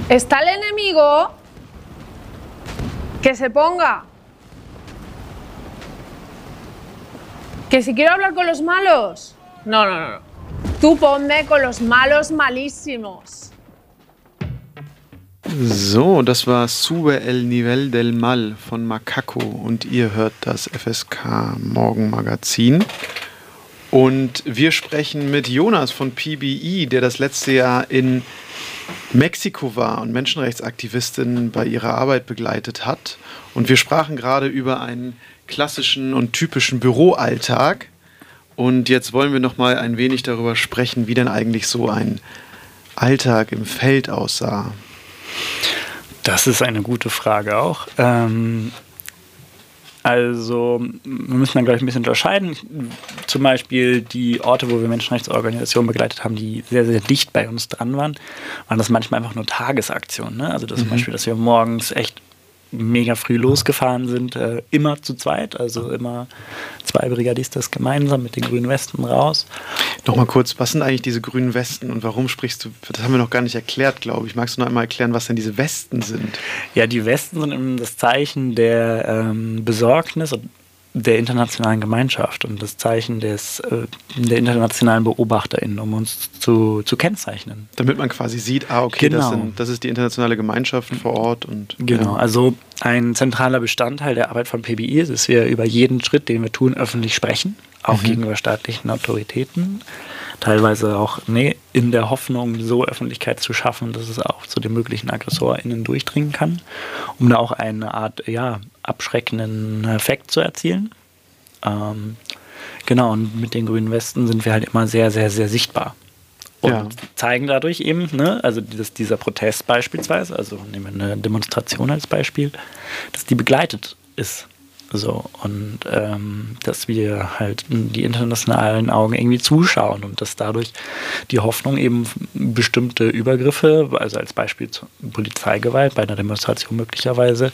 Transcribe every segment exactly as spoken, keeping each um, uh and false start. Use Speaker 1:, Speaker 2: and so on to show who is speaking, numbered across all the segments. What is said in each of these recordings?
Speaker 1: Está el enemigo, que se ponga. Que si quiero hablar con los malos. No, no, no, no. Tú ponme con los malos malísimos.
Speaker 2: So, das war Sube el Nivel del Mal von Macaco und ihr hört das F S K Morgenmagazin. Und wir sprechen mit Jonas von P B I, der das letzte Jahr in Mexiko war und Menschenrechtsaktivistinnen bei ihrer Arbeit begleitet hat. Und wir sprachen gerade über einen klassischen und typischen Büroalltag. Und jetzt wollen wir noch mal ein wenig darüber sprechen, wie denn eigentlich so ein Alltag im Feld aussah.
Speaker 3: Das ist eine gute Frage auch. Ähm, also wir müssen dann gleich ein bisschen unterscheiden. Zum Beispiel die Orte, wo wir Menschenrechtsorganisationen begleitet haben, die sehr, sehr dicht bei uns dran waren, waren das manchmal einfach nur Tagesaktionen. Ne? Also das mhm. zum Beispiel, dass wir morgens echt mega früh losgefahren sind, äh, immer zu zweit, also immer zwei Brigadistas gemeinsam mit den grünen Westen raus.
Speaker 2: Nochmal kurz, was sind eigentlich diese grünen Westen und warum sprichst du, das haben wir noch gar nicht erklärt, glaube ich. Magst du noch einmal erklären, was denn diese Westen sind?
Speaker 3: Ja, die Westen sind eben das Zeichen der ähm, Besorgnis und der internationalen Gemeinschaft und das Zeichen des, äh, der internationalen BeobachterInnen, um uns zu, zu kennzeichnen.
Speaker 2: Damit man quasi sieht, ah, okay,
Speaker 3: genau.
Speaker 2: das, sind, das ist die internationale Gemeinschaft vor Ort. Und
Speaker 3: genau, ja. Also ein zentraler Bestandteil der Arbeit von P B I ist, dass wir über jeden Schritt, den wir tun, öffentlich sprechen, auch mhm. gegenüber staatlichen Autoritäten. Teilweise auch nee, in der Hoffnung, so Öffentlichkeit zu schaffen, dass es auch zu den möglichen AggressorInnen durchdringen kann, um da auch eine Art ja, abschreckenden Effekt zu erzielen. Ähm, genau, und mit den grünen Westen sind wir halt immer sehr, sehr, sehr sichtbar. Und ja. zeigen dadurch eben, ne, also dieses, dieser Protest beispielsweise, also nehmen wir eine Demonstration als Beispiel, dass die begleitet ist. So, und ähm, dass wir halt die internationalen Augen irgendwie zuschauen und dass dadurch die Hoffnung eben bestimmte Übergriffe, also als Beispiel Polizeigewalt bei einer Demonstration möglicherweise,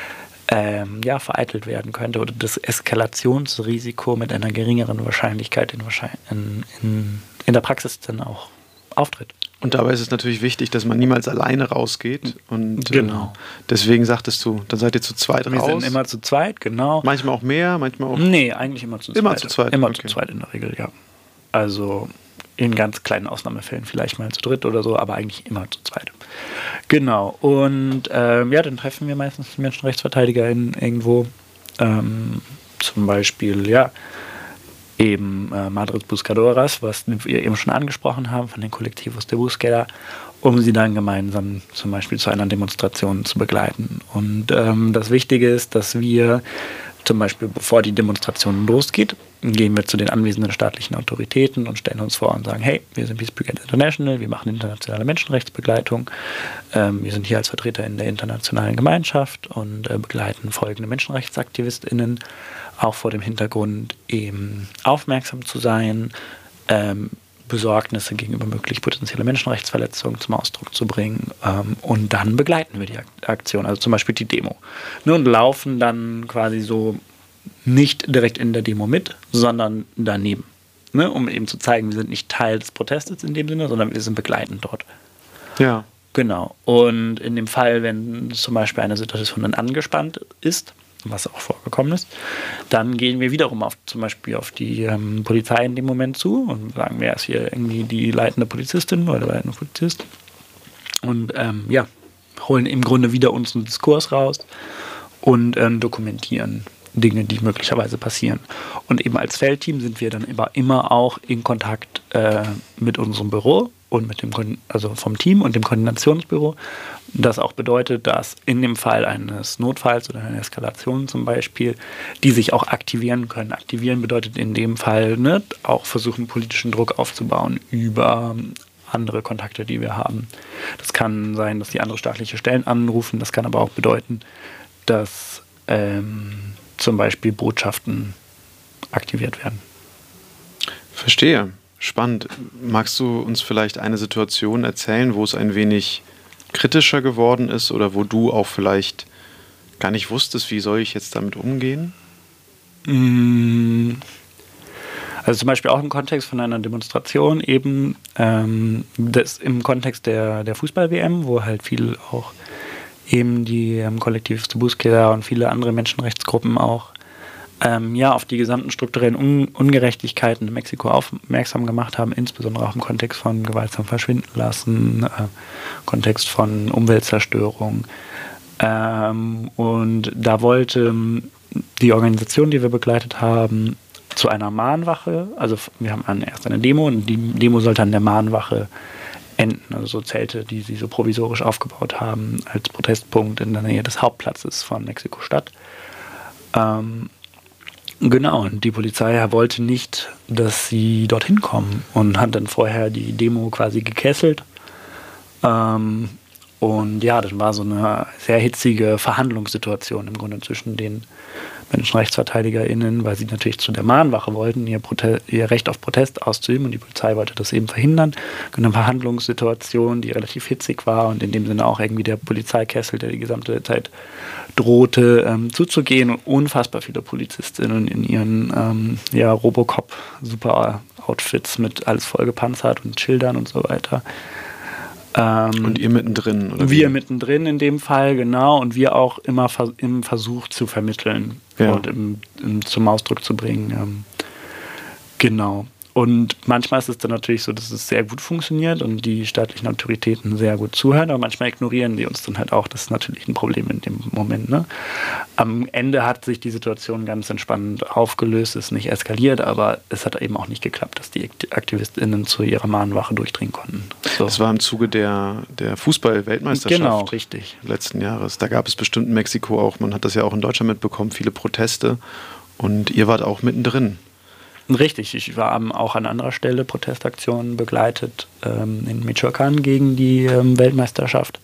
Speaker 3: ähm, ja, vereitelt werden könnte oder das Eskalationsrisiko mit einer geringeren Wahrscheinlichkeit in, in, in, in der Praxis dann auch auftritt.
Speaker 2: Und dabei ist es natürlich wichtig, dass man niemals alleine rausgeht. Und
Speaker 3: genau.
Speaker 2: äh, deswegen sagtest du, dann seid ihr zu zweit
Speaker 3: Wir
Speaker 2: raus.
Speaker 3: Wir sind immer zu zweit, genau.
Speaker 2: Manchmal auch mehr, manchmal auch...
Speaker 3: Nee, eigentlich immer zu zweit.
Speaker 2: Immer zu zweit?
Speaker 3: Immer
Speaker 2: okay.
Speaker 3: zu zweit in der Regel, ja. Also in ganz kleinen Ausnahmefällen vielleicht mal zu dritt oder so, aber eigentlich immer zu zweit. Genau. Und äh, ja, dann treffen wir meistens die Menschenrechtsverteidiger in, irgendwo. Ähm, zum Beispiel, ja, eben äh, Madres Buscadoras, was wir eben schon angesprochen haben, von den Colectivos de Búsqueda, um sie dann gemeinsam zum Beispiel zu einer Demonstration zu begleiten. Und ähm, das Wichtige ist, dass wir zum Beispiel, bevor die Demonstration losgeht, gehen wir zu den anwesenden staatlichen Autoritäten und stellen uns vor und sagen, hey, wir sind Peace Brigade International, wir machen internationale Menschenrechtsbegleitung, ähm, wir sind hier als Vertreter in der internationalen Gemeinschaft und äh, begleiten folgende MenschenrechtsaktivistInnen, auch vor dem Hintergrund eben aufmerksam zu sein, ähm, Besorgnisse gegenüber möglich potenzielle Menschenrechtsverletzungen zum Ausdruck zu bringen ähm, und dann begleiten wir die Aktion, also zum Beispiel die Demo. Ne, und laufen dann quasi so nicht direkt in der Demo mit, sondern daneben, ne, um eben zu zeigen, wir sind nicht Teil des Protestes in dem Sinne, sondern wir sind begleitend dort.
Speaker 2: Ja.
Speaker 3: Genau. Und in dem Fall, wenn zum Beispiel eine Situation dann angespannt ist, was auch vorgekommen ist, dann gehen wir wiederum auf zum Beispiel auf die ähm, Polizei in dem Moment zu und sagen, wer ist hier irgendwie die leitende Polizistin oder der leitende Polizist und ähm, ja, holen im Grunde wieder unseren Diskurs raus und ähm, dokumentieren Dinge, die möglicherweise passieren. Und eben als Feldteam sind wir dann immer, immer auch in Kontakt äh, mit unserem Büro und mit dem, also vom Team und dem Koordinationsbüro. Das auch bedeutet, dass in dem Fall eines Notfalls oder einer Eskalation zum Beispiel, die sich auch aktivieren können. Aktivieren bedeutet in dem Fall ne, auch versuchen, politischen Druck aufzubauen über andere Kontakte, die wir haben. Das kann sein, dass die andere staatliche Stellen anrufen. Das kann aber auch bedeuten, dass ähm, zum Beispiel Botschaften aktiviert werden.
Speaker 2: Verstehe. Spannend. Magst du uns vielleicht eine Situation erzählen, wo es ein wenig kritischer geworden ist oder wo du auch vielleicht gar nicht wusstest, wie soll ich jetzt damit umgehen?
Speaker 3: Also zum Beispiel auch im Kontext von einer Demonstration eben, ähm, das im Kontext der, der Fußball-W M, wo halt viel auch eben die ähm, Kollektiv zu Búsqueda und viele andere Menschenrechtsgruppen auch ähm, ja, auf die gesamten strukturellen Un- Ungerechtigkeiten in Mexiko aufmerksam gemacht haben, insbesondere auch im Kontext von gewaltsam verschwinden lassen, äh, Kontext von Umweltzerstörung. Ähm, und da wollte die Organisation, die wir begleitet haben, zu einer Mahnwache, also wir haben erst eine Demo und die Demo sollte an der Mahnwache enden, also so Zelte, die sie so provisorisch aufgebaut haben, als Protestpunkt in der Nähe des Hauptplatzes von Mexiko-Stadt. Ähm, genau, und die Polizei wollte nicht, dass sie dorthin kommen und hat dann vorher die Demo quasi gekesselt. Ähm, und ja, das war so eine sehr hitzige Verhandlungssituation im Grunde zwischen den MenschenrechtsverteidigerInnen, weil sie natürlich zu der Mahnwache wollten, ihr, Prote- ihr Recht auf Protest auszuüben und die Polizei wollte das eben verhindern. Eine Verhandlungssituation, die relativ hitzig war und in dem Sinne auch irgendwie der Polizeikessel, der die gesamte Zeit drohte ähm, zuzugehen und unfassbar viele PolizistInnen in ihren ähm, ja, Robocop-Super-Outfits mit alles voll gepanzert und Schildern und so weiter. Ähm,
Speaker 2: und ihr mittendrin? Oder
Speaker 3: wir
Speaker 2: wie?
Speaker 3: mittendrin in dem Fall, genau. Und wir auch immer vers- im Versuch zu vermitteln
Speaker 2: Ja.
Speaker 3: und im, im, zum Ausdruck zu bringen. Ähm, genau. Und manchmal ist es dann natürlich so, dass es sehr gut funktioniert und die staatlichen Autoritäten sehr gut zuhören, aber manchmal ignorieren die uns dann halt auch. Das ist natürlich ein Problem in dem Moment. Ne? Am Ende hat sich die Situation ganz entspannt aufgelöst, ist nicht eskaliert, aber es hat eben auch nicht geklappt, dass die AktivistInnen zu ihrer Mahnwache durchdringen konnten. So.
Speaker 2: Das war im Zuge der, der Fußball-Weltmeisterschaft
Speaker 3: Genau, richtig.
Speaker 2: letzten Jahres. Da gab es bestimmt in Mexiko auch, man hat das ja auch in Deutschland mitbekommen, viele Proteste und ihr wart auch mittendrin.
Speaker 3: Richtig, ich war auch an anderer Stelle Protestaktionen begleitet ähm, in Michoacán gegen die ähm, Weltmeisterschaft.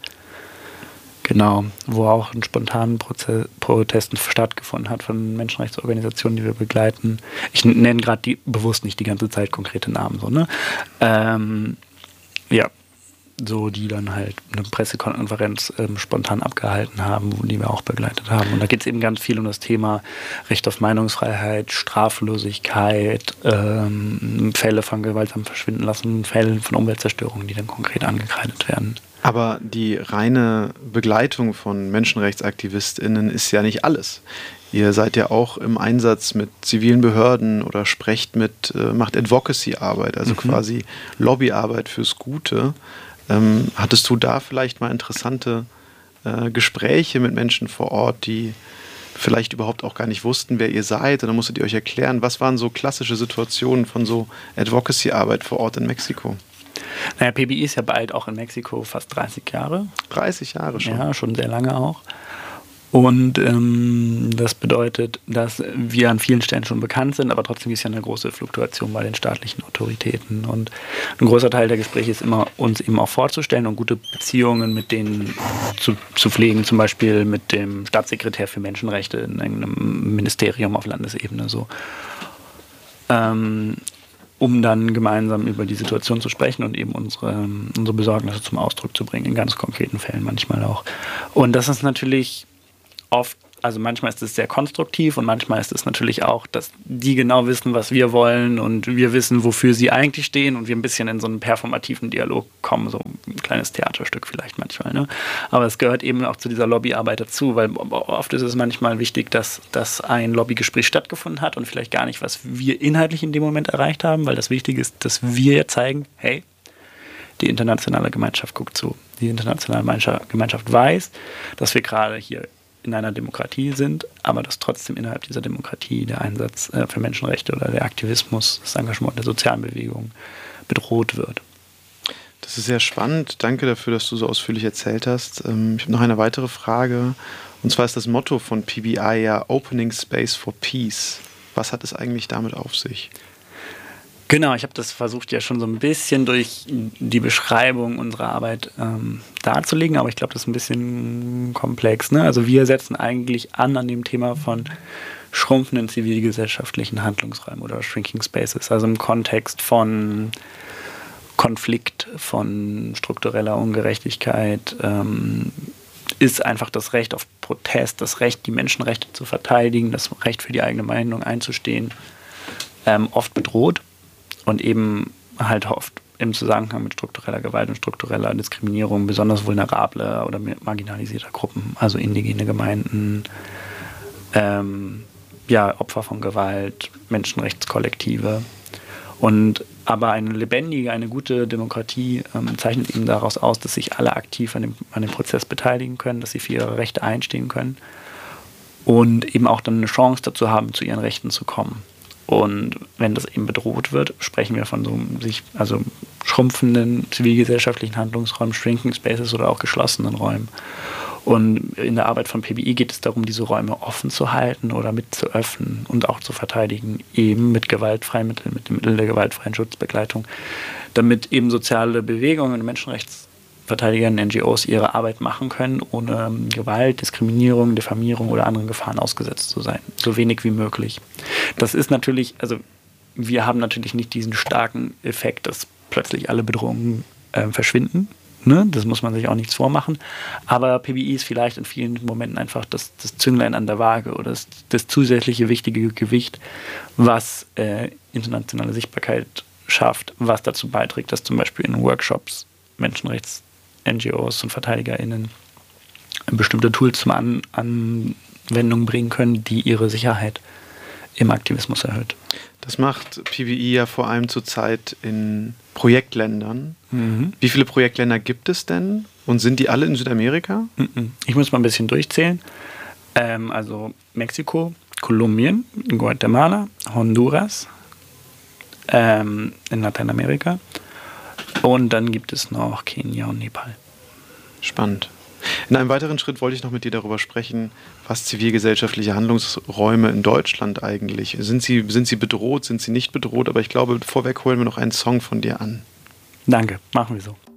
Speaker 3: Genau, wo auch ein spontanen Proze- Protesten stattgefunden hat von Menschenrechtsorganisationen, die wir begleiten. Ich nenne gerade die bewusst nicht die ganze Zeit konkrete Namen, so, ne? Ähm, ja, so die dann halt eine Pressekonferenz ähm, spontan abgehalten haben, wo die wir auch begleitet haben. Und da geht es eben ganz viel um das Thema Recht auf Meinungsfreiheit, Straflosigkeit, ähm, Fälle von gewaltsam verschwinden lassen, Fälle von Umweltzerstörung, die dann konkret angekreidet werden.
Speaker 2: Aber die reine Begleitung von MenschenrechtsaktivistInnen ist ja nicht alles. Ihr seid ja auch im Einsatz mit zivilen Behörden oder sprecht mit, äh, macht Advocacy-Arbeit, also mhm. quasi Lobbyarbeit fürs Gute. Ähm, hattest du da vielleicht mal interessante äh, Gespräche mit Menschen vor Ort, die vielleicht überhaupt auch gar nicht wussten, wer ihr seid? Und dann musstet ihr euch erklären, was waren so klassische Situationen von so Advocacy-Arbeit vor Ort in Mexiko?
Speaker 3: Naja, P B I ist ja bald auch in Mexiko fast dreißig Jahre.
Speaker 2: dreißig Jahre schon?
Speaker 3: Ja, schon sehr lange auch. Und ähm, das bedeutet, dass wir an vielen Stellen schon bekannt sind, aber trotzdem ist ja eine große Fluktuation bei den staatlichen Autoritäten. Und ein großer Teil der Gespräche ist immer, uns eben auch vorzustellen und gute Beziehungen mit denen zu, zu pflegen, zum Beispiel mit dem Staatssekretär für Menschenrechte in einem Ministerium auf Landesebene so. Ähm, um dann gemeinsam über die Situation zu sprechen und eben unsere, unsere Besorgnisse zum Ausdruck zu bringen, in ganz konkreten Fällen manchmal auch. Und das ist natürlich oft, also manchmal ist es sehr konstruktiv und manchmal ist es natürlich auch, dass die genau wissen, was wir wollen und wir wissen, wofür sie eigentlich stehen und wir ein bisschen in so einen performativen Dialog kommen, so ein kleines Theaterstück vielleicht manchmal. Ne? Aber es gehört eben auch zu dieser Lobbyarbeit dazu, weil oft ist es manchmal wichtig, dass, dass ein Lobbygespräch stattgefunden hat und vielleicht gar nicht, was wir inhaltlich in dem Moment erreicht haben, weil das Wichtige ist, dass wir zeigen, hey, die internationale Gemeinschaft guckt zu. Die internationale Gemeinschaft weiß, dass wir gerade hier in einer Demokratie sind, aber dass trotzdem innerhalb dieser Demokratie der Einsatz äh, für Menschenrechte oder der Aktivismus, das Engagement der sozialen Bewegung bedroht wird.
Speaker 2: Das ist sehr spannend. Danke dafür, dass du so ausführlich erzählt hast. Ähm, ich habe noch eine weitere Frage. Und zwar ist das Motto von P B I ja Opening Space for Peace. Was hat es eigentlich damit auf sich?
Speaker 3: Genau, ich habe das versucht ja schon so ein bisschen durch die Beschreibung unserer Arbeit ähm, darzulegen, aber ich glaube, das ist ein bisschen komplex. Ne? Also wir setzen eigentlich an an dem Thema von schrumpfenden zivilgesellschaftlichen Handlungsräumen oder Shrinking Spaces, also im Kontext von Konflikt, von struktureller Ungerechtigkeit, ähm, ist einfach das Recht auf Protest, das Recht, die Menschenrechte zu verteidigen, das Recht für die eigene Meinung einzustehen, ähm, oft bedroht und eben halt oft im Zusammenhang mit struktureller Gewalt und struktureller Diskriminierung besonders vulnerable oder marginalisierte Gruppen, also indigene Gemeinden, ähm, ja, Opfer von Gewalt, Menschenrechtskollektive. Und aber eine lebendige, eine gute Demokratie ähm, zeichnet eben daraus aus, dass sich alle aktiv an dem, an dem Prozess beteiligen können, dass sie für ihre Rechte einstehen können und eben auch dann eine Chance dazu haben, zu ihren Rechten zu kommen. Und wenn das eben bedroht wird, sprechen wir von so sich also schrumpfenden zivilgesellschaftlichen Handlungsräumen, Shrinking Spaces oder auch geschlossenen Räumen. Und in der Arbeit von P B I geht es darum, diese Räume offen zu halten oder mit zu öffnen und auch zu verteidigen, eben mit gewaltfreien Mitteln, mit den Mitteln der gewaltfreien Schutzbegleitung, damit eben soziale Bewegungen und Menschenrechtsverteidiger in N G Os ihre Arbeit machen können, ohne Gewalt, Diskriminierung, Diffamierung oder anderen Gefahren ausgesetzt zu sein. So wenig wie möglich. Das ist natürlich, also wir haben natürlich nicht diesen starken Effekt, dass plötzlich alle Bedrohungen äh, verschwinden. Ne? Das muss man sich auch nichts vormachen. Aber P B I ist vielleicht in vielen Momenten einfach das, das Zünglein an der Waage oder das, das zusätzliche wichtige Gewicht, was äh, internationale Sichtbarkeit schafft, was dazu beiträgt, dass zum Beispiel in Workshops Menschenrechts-N G Os und VerteidigerInnen bestimmte Tools zum An- Anwendung bringen können, die ihre Sicherheit im Aktivismus erhöht.
Speaker 2: Das macht P B I ja vor allem zurzeit in Projektländern. Mhm. Wie viele Projektländer gibt es denn? Und sind die alle in Südamerika?
Speaker 3: Ich muss mal ein bisschen durchzählen. Ähm, also Mexiko, Kolumbien, Guatemala, Honduras, ähm, in Lateinamerika. Und dann gibt es noch Kenia und Nepal.
Speaker 2: Spannend. In einem weiteren Schritt wollte ich noch mit dir darüber sprechen, was zivilgesellschaftliche Handlungsräume in Deutschland eigentlich sind. Sie, sind sie bedroht, sind sie nicht bedroht? Aber ich glaube, vorweg holen wir noch einen Song von dir an.
Speaker 3: Danke, machen wir so.